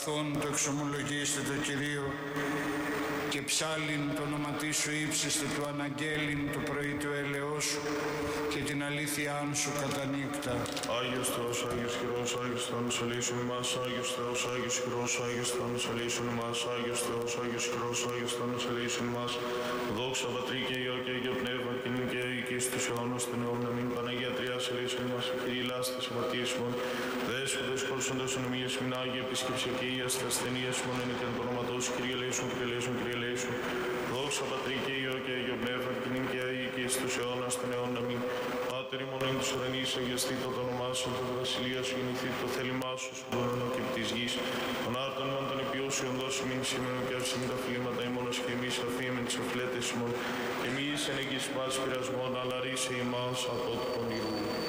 αγαθόν το εξομολογήστε το Κυρίο και ψάλιν το όνομα σου ύψιστε του αναγγέλιν το πρωί του έλεος σου και την αλήθειά σου κατά νύχτα. Άγιος Θεός, Άγιος Χειρός, Άγιος Θεός, ελεήσουν εμάς, Άγιος Θεός, Άγιος Χειρός, Άγιος Θεός, ελεήσουν εμάς, Άγιος Θεός, Άγιος Χειρός, Άγιος Θεός, ελεήσουν εμάς. Δόξα Πατρί και Υιό και Αγίο Πνεύμα και νυν και εκεί στους αιώνας των αιώνων. Αμήν. Παναγία Τριάς, ελεήσουν εμάς, Κύριε λάστες αμαρτίες ημών, δέσποτες χωρσόντες ονομίες μην Άγιοι επισκεψιακοί αστρα ασθενείας ημών είναι και εν το όνομα σου, Κύριε ελεήσουν, Κύριε ελεήσουν, Κύριε ελεήσουν. Δόξα Πατρί και Υιό και Αγίο Πνεύμα και νυν και εκεί στους αιώνας των αιώνων. Αμήν. Πάτερ ημών εν τους ουρανείς, αγιαστήτω το όνομά σου, το βασιλεία σου γεννηθεί, το θέλημά σου στον και επί της γης. Τον άρτον ημών των υπιώσεων δώσει μην σήμερα και αύσιμη τα φλήματα ημώνος και εμείς αφήμεν τις οφλέτες ημών. Και εμείς εν εγγύς μας πειρασμών, αλλά ρίσε ημάς από το πονηρού.